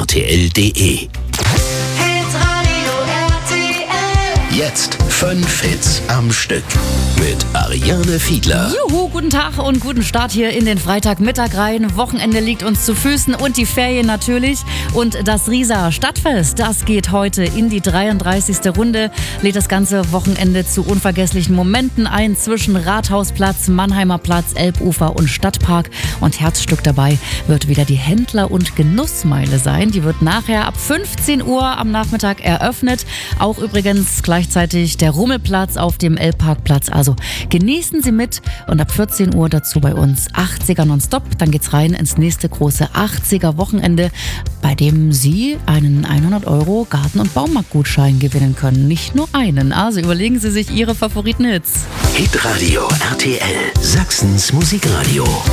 rtl.de. Jetzt 5 Hits am Stück mit Ariane Fiedler. Juhu, guten Tag und guten Start hier in den Freitagmittag rein. Wochenende liegt uns zu Füßen und die Ferien natürlich. Und das Riesa Stadtfest, das geht heute in die 33. Runde. Lädt das ganze Wochenende zu unvergesslichen Momenten ein zwischen Rathausplatz, Mannheimer Platz, Elbufer und Stadtpark. Und Herzstück dabei wird wieder die Händler- und Genussmeile sein. Die wird nachher ab 15 Uhr am Nachmittag eröffnet. Auch übrigens gleichzeitig der Rummelplatz auf dem Elbparkplatz. Also genießen Sie mit und ab 14 Uhr dazu bei uns 80er nonstop. Dann geht's rein ins nächste große 80er Wochenende, bei dem Sie einen 100 € Garten- und Baumarktgutschein gewinnen können. Nicht nur einen. Also überlegen Sie sich Ihre Favoriten-Hits. Hitradio RTL, Sachsens Musikradio.